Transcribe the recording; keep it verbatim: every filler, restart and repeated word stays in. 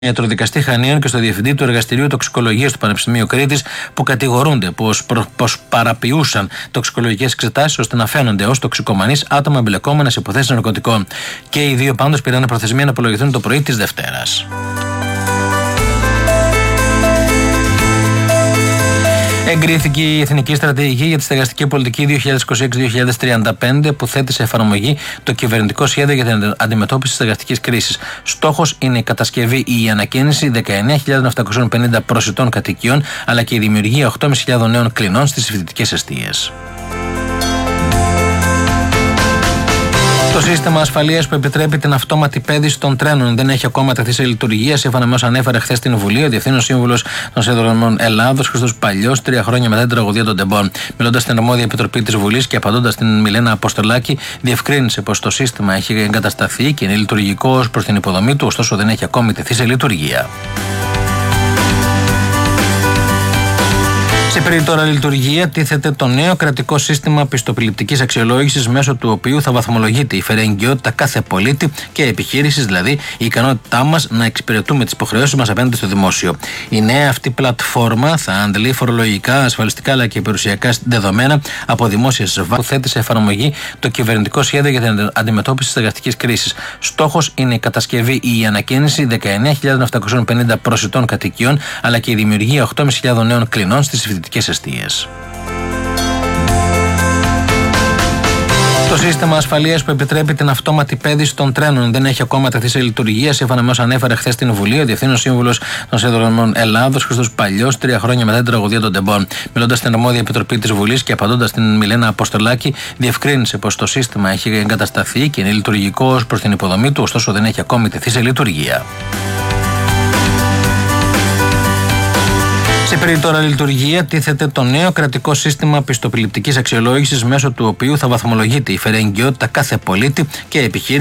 ιατροδικαστή Χανίων και στο διευθυντή του Εργαστηρίου Τοξικολογίας του Πανεπιστημίου Κρήτης, που κατηγορούνται πως, προ, πως παραποιούσαν τοξικολογικές εξετάσεις ώστε να φαίνονται ως τοξικομανείς άτομα εμπλεκόμενα σε υποθέσεις ναρκωτικών. Και οι δύο πάντως πήραν προθεσμία να απολογηθούν το πρωί της Δευτέρας. Εγκρίθηκε η Εθνική Στρατηγική για τη Στεγαστική Πολιτική δύο χιλιάδες είκοσι έξι με δύο χιλιάδες τριάντα πέντε, που θέτει σε εφαρμογή το κυβερνητικό σχέδιο για την αντιμετώπιση της στεγαστικής κρίσης. Στόχος είναι η κατασκευή ή η ανακαίνιση δεκαεννέα χιλιάδες επτακόσιων πενήντα προσιτών κατοικιών, αλλά και η δημιουργία οκτώ χιλιάδες πεντακόσιων νέων κλινών στις φοιτητικές εστίες. Το σύστημα ασφαλείας που επιτρέπει την αυτόματη πέδηση των τρένων δεν έχει ακόμα τεθεί σε λειτουργία, σύμφωνα με όσα ανέφερε χθες στην Βουλή ο Διευθύνων Σύμβουλος των Σιδηροδρόμων Ελλάδος, Χρήστος Παλιός, τρία χρόνια μετά την τραγωδία των Τεμπών. Μιλώντας στην αρμόδια επιτροπή της Βουλής και απαντώντας στην Μιλένα Αποστολάκη, διευκρίνησε πως το σύστημα έχει εγκατασταθεί και είναι λειτουργικό ως προς την υποδομή του, ωστόσο δεν έχει ακόμη τεθεί σε λειτουργία. Σε περί τώρα λειτουργία τίθεται το νέο κρατικό σύστημα πιστοποιητικής αξιολόγησης, μέσω του οποίου θα βαθμολογείται η φερεγγιότητα κάθε πολίτη και επιχείρησης, δηλαδή η ικανότητά μας να εξυπηρετούμε τις υποχρεώσεις μας απέναντι στο δημόσιο. Η νέα αυτή πλατφόρμα θα αντλεί φορολογικά, ασφαλιστικά αλλά και περιουσιακά δεδομένα από δημόσιες βάσεις, που θέτει σε εφαρμογή το κυβερνητικό σχέδιο για την αντιμετώπιση της στεγαστικής κρίσης. Στόχος είναι η κατασκευή ή η ανακαίνιση δεκαεννέα χιλιάδες επτακόσιων πενήντα προσιτών κατοικιών, αλλά και η δημιουργία οκτώ χιλιάδες πεντακόσιων νέων κλινών στις φοιτητικές εστίες. Το σύστημα ασφαλείας που επιτρέπει την αυτόματη πέδηση των τρένων δεν έχει ακόμα τεθεί σε λειτουργία, σύμφωνα με όσα ανέφερε χθες στην Βουλή ο Διευθύνων Σύμβουλος των Σιδηροδρόμων Ελλάδος, Χρήστος Παλιός, τρία χρόνια μετά την τραγωδία των Τεμπών. Μιλώντας στην αρμόδια επιτροπή της Βουλής και απαντώντας στην Μιλένα Αποστολάκη, διευκρίνησε πως το σύστημα έχει εγκατασταθεί και είναι λειτουργικό ως προς την υποδομή του, ωστόσο δεν έχει ακόμη τεθεί σε λειτουργία. Σε περί τώρα λειτουργία τίθεται το νέο κρατικό σύστημα πιστοποιητικής αξιολόγησης, μέσω του οποίου θα βαθμολογείται η φερεγγιότητα κάθε πολίτη και επιχείρηση